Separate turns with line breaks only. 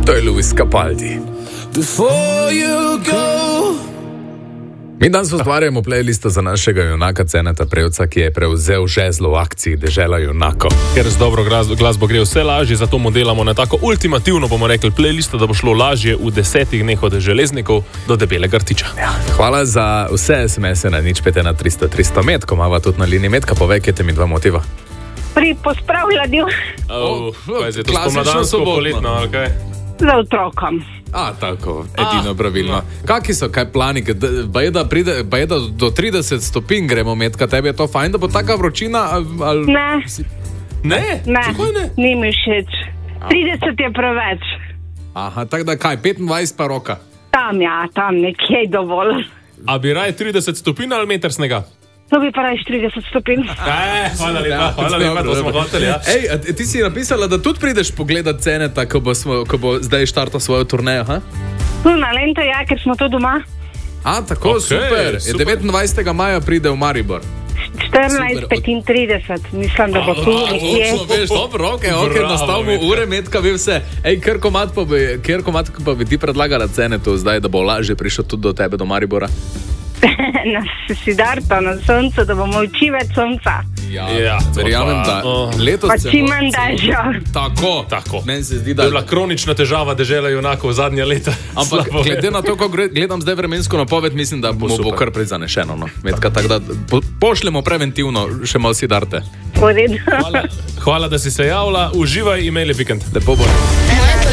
To je Luis Capaldi. Mi danes ustvarjamo playlisto za našega junaka Ceneta Prevca, ki je prevzel žezlo v akciji Dežela junakov.
Ker z dobro glasbo gre vse lažje, zato mu delamo na tako ultimativno, bomo rekli, playlisto, da bo šlo lažje v 10 dneh od železnikov do debelega rtiča.
Ja, hvala za vse SMS-e na 051 300 Metko, imava tudi na liniji Metka, povejte mi dva motiva.
Pri pospravljanju
Kaj je to spomladansko, poletno, ali kaj?
za otrokom.
Tako, edino pravilno. Kaki so, kaj plani? Baje da do 30 stopinj gremo Metka, tebi je to fajn, da bo taka vročina? Ali...
Ne? Čakaj, ne?
Ni mi všeč. 30 je preveč.
Tako da kaj, 25 pa roka?
Tam nekje je dovolj.
A bi raje 30 stopinj ali meter snega?
To bi pa raje 40 stopinj.
Hvala lepa, to smo hoteli, ja.
Ti si napisala, da tudi prideš pogledat Ceneta, ko bo zdaj štartal svojo turnejo, ha?
Tu na Lento, ker smo to doma.
Tako, super. 29. maja pride v Maribor.
14:35, mislim, da bo tu nekje.
Dobro, nastavimo ure, Metka ve vse. Kjer komat pa bi ti predlagala Cenetu zdaj, da bo lažje prišel tudi do tebe, do Maribora?
Na Sidarta, na soncu, da bomo oči več sonca.
Verjamem, da letos
pa čim manj dežja.
Tako. Meni se zdi, da
je bila kronična težava Dežela junakov zadnja leta.
Ampak glede na to, ko gledam zdaj vremensko napoved, mislim, da bo kar prizanešeno. No. Metka, tako da pošljemo preventivno še malo Sidarte.
V redu.
Hvala, da si se javila. Uživaj, imej lep vikend.
Lepo bo.